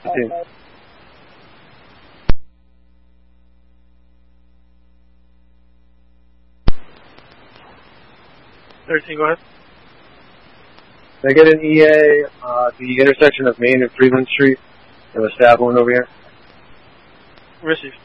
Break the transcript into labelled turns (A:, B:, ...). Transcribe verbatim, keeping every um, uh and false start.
A: fifteen.
B: thirteen, go ahead.
A: Can I get an E A, uh, the intersection of Main and Freeland Street? There was a stab wound over here.
B: Received.